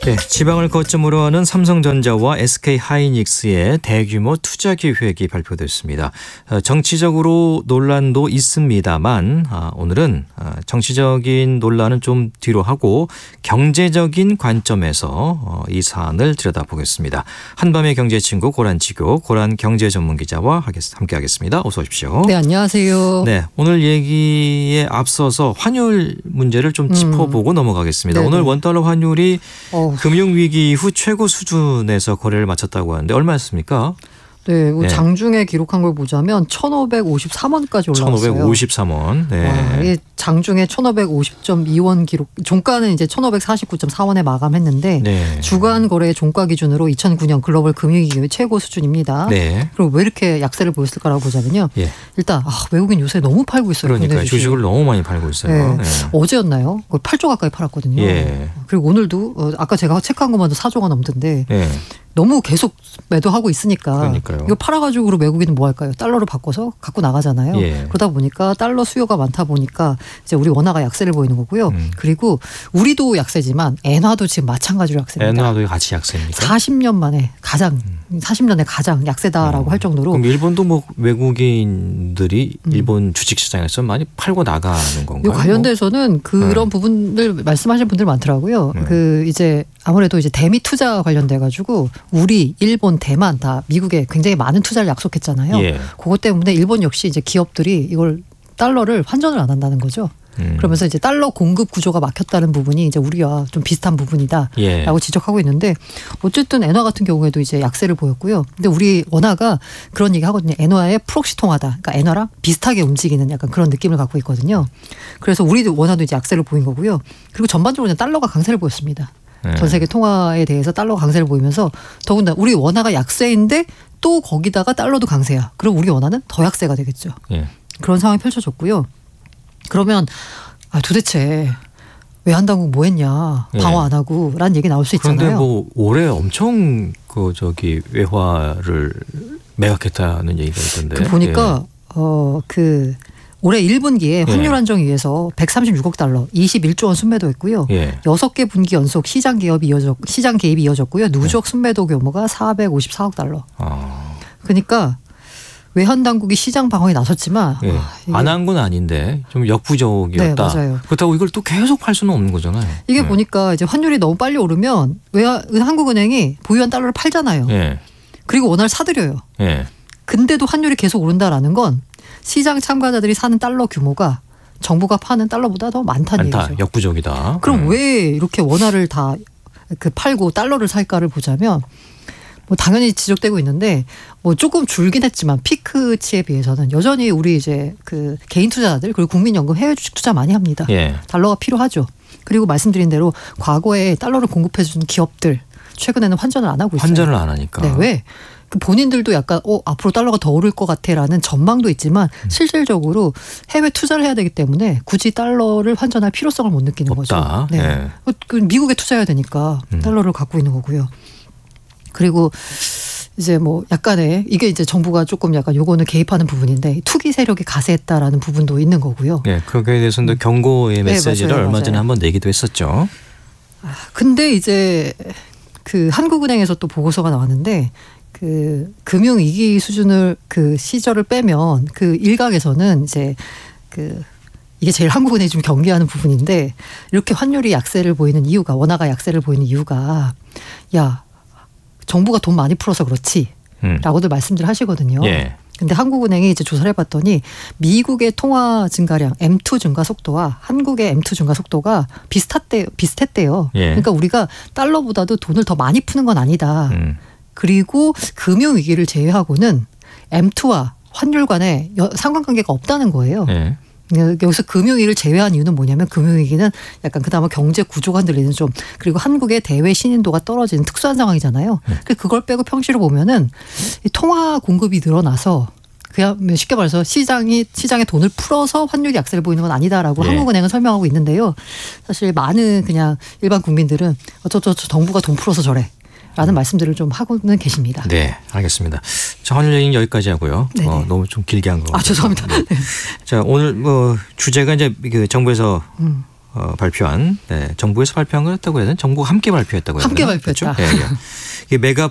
네, 지방을 거점으로 하는 삼성전자와 SK하이닉스의 대규모 투자 계획이 발표됐습니다. 정치적으로 논란도 있습니다만 오늘은 정치적인 논란은 좀 뒤로 하고 경제적인 관점에서 이 사안을 들여다보겠습니다. 한밤의 경제친구 고란지교 고란 경제전문기자와 함께하겠습니다. 어서 오십시오. 네, 안녕하세요. 네, 오늘 얘기에 앞서서 환율 문제를 좀 짚어보고 넘어가겠습니다. 네네. 오늘 원달러 환율이 금융위기 이후 최고 수준에서 거래를 마쳤다고 하는데 얼마였습니까? 네, 네. 장중에 기록한 걸 보자면 1,553원까지 올라왔어요. 1,553원. 네. 이게 장중에 1,550.2원 기록, 종가는 이제 1,549.4원에 마감했는데 네. 주간 거래 종가 기준으로 2009년 글로벌 금융위기의 최고 수준입니다. 네. 그리고 왜 이렇게 약세를 보였을까라고 보자면요. 예. 일단 외국인 요새 너무 팔고 있어요. 그러니까 국내 주식을 너무 많이 팔고 있어요. 네. 네. 어제였나요? 8조 가까이 팔았거든요. 예. 그리고 오늘도 아까 제가 체크한 것만 해도 4조가 넘던데 네. 너무 계속 매도하고 있으니까 그러니까요. 이거 팔아가지고 외국인은 뭐 할까요? 달러로 바꿔서 갖고 나가잖아요. 예. 그러다 보니까 달러 수요가 많다 보니까 이제 우리 원화가 약세를 보이는 거고요. 그리고 우리도 약세지만 엔화도 지금 마찬가지로 약세입니다. 엔화도 같이 약세입니까? 40년 만에 가장 40년에 가장 약세다라고 할 정도로. 그럼 일본도 뭐 외국인들이 일본 주식시장에서 많이 팔고 나가는 건가요? 이 관련돼서는 그런 부분들 말씀하시는 분들 많더라고요. 그 이제 아무래도 이제 대미 투자 관련돼 가지고 우리, 일본, 대만 다 미국에 굉장히 많은 투자를 약속했잖아요. 예. 그것 때문에 일본 역시 이제 기업들이 이걸 달러를 환전을 안 한다는 거죠. 그러면서 이제 달러 공급 구조가 막혔다는 부분이 이제 우리와 좀 비슷한 부분이다라고 예. 지적하고 있는데 어쨌든 엔화 같은 경우에도 이제 약세를 보였고요. 근데 우리 원화가 그런 얘기 하거든요. 엔화의 프록시 통화다. 그러니까 엔화랑 비슷하게 움직이는 약간 그런 느낌을 갖고 있거든요. 그래서 우리 원화도 이제 약세를 보인 거고요. 그리고 전반적으로 그냥 달러가 강세를 보였습니다. 전 세계 통화에 대해서 달러가 강세를 보이면서 더군다나 우리 원화가 약세인데 또 거기다가 달러도 강세야. 그럼 우리 원화는 더 약세가 되겠죠. 예. 그런 상황이 펼쳐졌고요. 그러면 도대체 외환당국 뭐 했냐. 방어 안 하고 라는 얘기 나올 수 있잖아요. 그런데 뭐 올해 엄청 외화를 매각했다는 얘기가 있던데. 보니까 올해 1분기에 환율 예. 안정 위해서 136억 달러, 21조 원 순매도했고요. 예. 6개 분기 연속 시장 개입이 이어졌고요. 누적 순매도 규모가 454억 달러. 그러니까 외환 당국이 시장 방어에 나섰지만 예. 안 한 건 아닌데 좀 역부족이었다. 네, 맞아요. 그렇다고 이걸 또 계속 팔 수는 없는 거잖아요. 이게 보니까 이제 환율이 너무 빨리 오르면 한국은행이 보유한 달러를 팔잖아요. 예. 그리고 원화를 사들여요. 예. 근데도 환율이 계속 오른다라는 건 시장 참가자들이 사는 달러 규모가 정부가 파는 달러보다 더 많다는 얘기죠. 역부족이다. 그럼 왜 이렇게 원화를 다 팔고 달러를 살까를 보자면 뭐 당연히 지적되고 있는데 뭐 조금 줄긴 했지만 피크치에 비해서는 여전히 우리 이제 그 개인 투자자들 그리고 국민연금 해외 주식 투자 많이 합니다. 예. 달러가 필요하죠. 그리고 말씀드린 대로 과거에 달러를 공급해 준 기업들 최근에는 환전을 안 하고 있어요. 환전을 안 하니까. 네, 왜? 본인들도 약간 앞으로 달러가 더 오를 것 같아라는 전망도 있지만 실질적으로 해외 투자를 해야 되기 때문에 굳이 달러를 환전할 필요성을 못 느끼는 없다. 거죠. 네. 예. 미국에 투자해야 되니까 달러를 갖고 있는 거고요. 그리고 이제 뭐 약간의 이게 이제 정부가 조금 약간 요거는 개입하는 부분인데 투기 세력이 가세했다라는 부분도 있는 거고요. 네, 거기에 대해서는 경고의 메시지를 맞아요, 얼마 전에 맞아요. 한번 내기도 했었죠. 근데 이제 그 한국은행에서 또 보고서가 나왔는데 그 금융위기 수준을 그 시절을 빼면 그 일각에서는 이제 이게 제일 한국은행이 좀 경계하는 부분인데 이렇게 환율이 약세를 보이는 이유가 원화가 약세를 보이는 이유가 정부가 돈 많이 풀어서 그렇지 라고들 말씀들 하시거든요. 예. 근데 한국은행이 이제 조사를 해봤더니 미국의 통화 증가량 M2 증가 속도와 한국의 M2 증가 속도가 비슷했대요. 예. 그러니까 우리가 달러보다도 돈을 더 많이 푸는 건 아니다. 그리고 금융위기를 제외하고는 M2와 환율 간에 상관관계가 없다는 거예요. 예. 여기서 금융위기를 제외한 이유는 뭐냐면 금융위기는 약간 그나마 경제 구조가 흔들리는 좀 그리고 한국의 대외 신인도가 떨어지는 특수한 상황이잖아요. 그걸 빼고 평시로 보면은 이 통화 공급이 늘어나서 그냥 쉽게 말해서 시장에 돈을 풀어서 환율이 약세를 보이는 건 아니다라고 예. 한국은행은 설명하고 있는데요. 사실 많은 그냥 일반 국민들은 정부가 돈 풀어서 저래. 라는 말씀들을 좀 하고는 계십니다. 네, 알겠습니다. 자, 환율 얘기는 여기까지 하고요. 너무 좀 길게 한 것 같아요. 죄송합니다. 네. 자, 오늘 주제가 이제 그 정부에서 발표한 정부에서 발표한 거였다고 해야 되나? 정부가 함께 발표했다고 해야 되나? 함께 발표했다. 그렇죠? 예, 예. 이게 메가